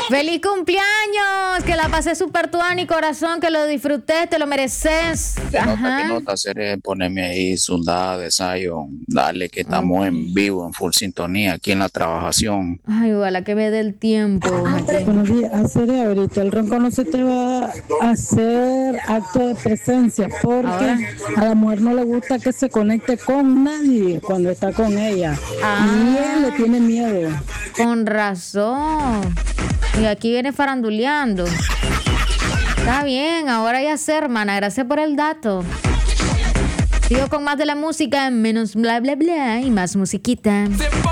¡Feliz cumpleaños! Que la pasé súper tuani, corazón, que lo disfruté, te lo mereces. Que nota, hacer ponerme ahí Sundada de Zion. Dale, que estamos en vivo, en full sintonía, aquí en la trabajación. Ay, ojalá que me dé el tiempo. Buenos días, hacer ahorita. El ronco no se te va a hacer acto de presencia porque a la mujer no le gusta que se conecte con nadie cuando está con ella. Y él le tiene miedo. Con razón. Y aquí viene faranduleando. Está bien, ahora ya sé, hermana. Gracias por el dato. Sigo con más de la música, menos bla bla bla y más musiquita.